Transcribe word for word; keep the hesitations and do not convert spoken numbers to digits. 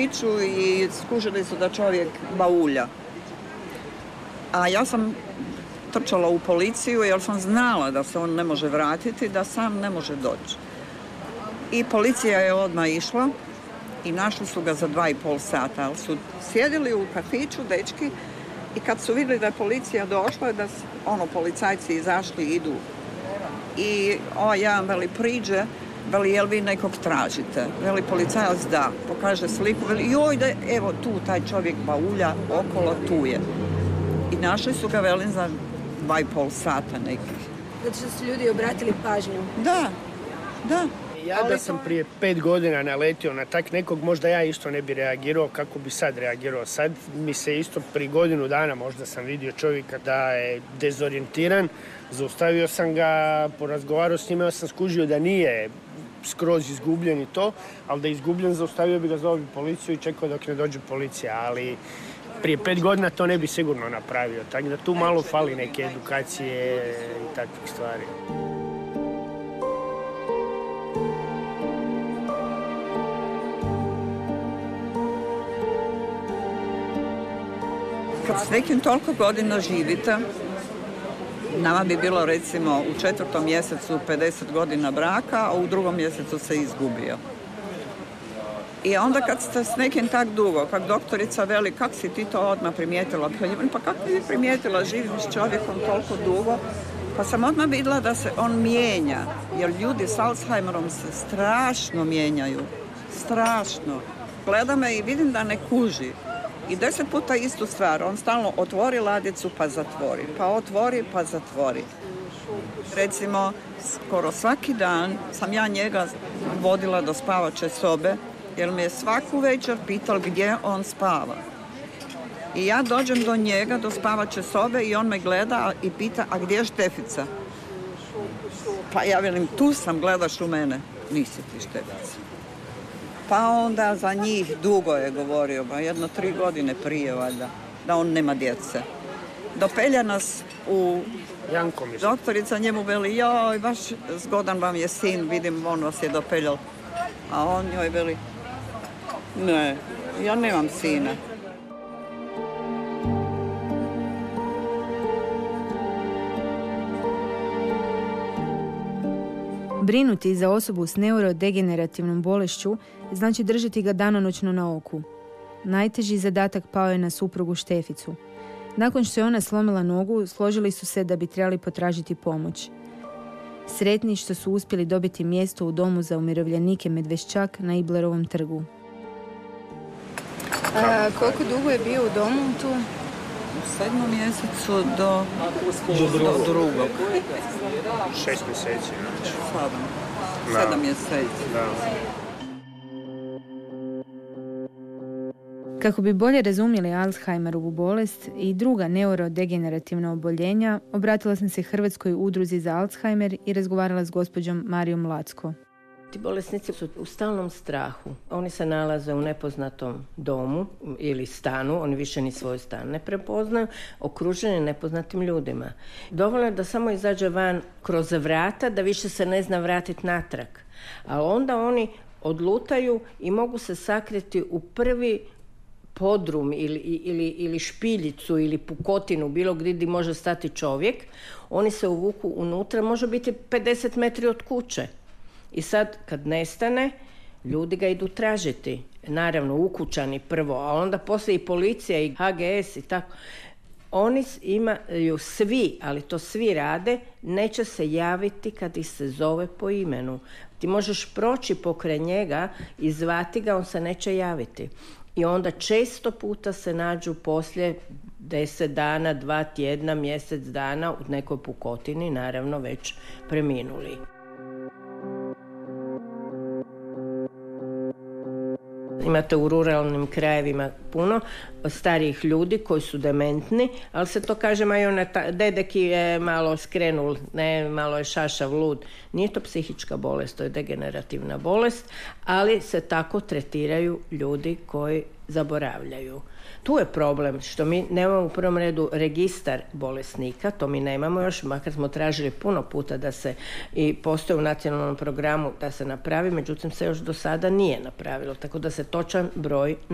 kafiću i skužili su da čovjek baulja. A ja sam trčala u policiju jer sam znala da se on ne može vratiti, da sam ne može doći. I policija je odmah išla i našli su ga za dva i pol sata, ali su sjedili u kafiću, dečki, i kad su vidjeli da je policija došla, da su, ono, policajci izašli, idu. I ovaj jedan veli priđe, veli, jel vi nekog tražite? Veli policajac da, pokaže sliku, veli, joj, da, evo tu taj čovjek baulja, okolo, tu je. I našli su ga, velim, za dva i pol sata nekih. Znači da su ljudi obratili pažnju? Da, da. Ja da sam prije pet godina naletio na tak nekog, možda ja isto ne bi reagirao kako bi sad reagirao. Sad mi se isto prije godinu dana možda sam vidio čovjeka da je dezorijentiran. Zaustavio sam ga, porazgovarao s njima, ja sam skužio da nije skroz izgubljen i to, ali da je izgubljen zaustavio bi ga, zvao bi policiju i čekao dok ne dođe policija, ali prije pet godina to ne bi sigurno napravio. Tako da tu malo fali neke edukacije i takvih stvari. Kad s nekim toliko godina živite, nama bi bilo recimo u četvrtom mjesecu pedeset godina braka, a u drugom mjesecu se izgubio. I onda kad ste s nekim tak dugo, kak doktorica veli, kak si ti to odmah primijetila? Pa kako bi primijetila, živim s čovjekom toliko dugo? Pa sam odmah vidjela da se on mijenja, jer ljudi s Alzheimerom se strašno mijenjaju. Strašno. Gleda me i vidim da ne kuži. I deset puta istu stvar. On stalno otvori ladicu pa zatvori, pa otvori pa zatvori. Recimo, skoro svaki dan sam ja njega vodila do spavače sobe, jer me je svaku večer pital gdje on spava. I ja dođem do njega, do spavače sobe i on me gleda i pita, a gdje je Štefica? Pa ja velim, tu sam, gledaš u mene. Nisi ti Štefica. Pa onda za njih dugo je govorio, ba jedno tri godine prije valjda, da on nema djece. Dopelja nas u... Janko mislim. Doktorica njemu veli, joj, baš zgodan vam je sin, vidim, on vas je dopeljal. A on joj veli, ne, ja nemam sina. Brinuti za osobu s neurodegenerativnom bolešću znači držati ga danonoćno na oku. Najteži zadatak pao je na suprugu Šteficu. Nakon što je ona slomila nogu, složili su se da bi trebali potražiti pomoć. Sretni što su uspjeli dobiti mjesto u domu za umirovljenike Medveščak na Iblerovom trgu. A, koliko dugo je bio u domu tu? U sedmom mjesecu do, do drugog. Šest mjeseci, znači. Sedam. Da. Sedam mjeseci. Da. Kako bi bolje razumjeli Alzheimerovu bolest i druga neurodegenerativna oboljenja, obratila sam se Hrvatskoj udruzi za Alzheimer i razgovarala s gospođom Marijom Lacko. Ti bolesnici su u stalnom strahu. Oni se nalaze u nepoznatom domu ili stanu, oni više ni svoj stan ne prepoznaju, okruženi nepoznatim ljudima. Dovoljno je da samo izađe van kroz vrata, da više se ne zna vratiti natrag. Ali onda oni odlutaju i mogu se sakriti u prvi podrum ili, ili, ili špiljicu ili pukotinu, bilo gdje može stati čovjek. Oni se uvuku unutra, može biti pedeset metri od kuće. I sad, kad nestane, ljudi ga idu tražiti. Naravno, ukućani prvo, a onda poslije i policija i H G S i tako. Oni imaju svi, ali to svi rade, neće se javiti kad ih se zove po imenu. Ti možeš proći pokraj njega i zvati ga, on se neće javiti. I onda često puta se nađu poslije deset dana, dva tjedna, mjesec dana u nekoj pukotini, naravno već preminuli. Imate u ruralnim krajevima puno starijih ljudi koji su dementni, ali se to kaže, ma ona dedek je malo skrenul, ne, malo je šašav, lud. Nije to psihička bolest, to je degenerativna bolest, ali se tako tretiraju ljudi koji zaboravljaju. Tu je problem što mi nemamo u prvom redu registar bolesnika, to mi nemamo još, makar smo tražili puno puta da se i postoji u nacionalnom programu da se napravi, međutim se još do sada nije napravilo, tako da se točan broj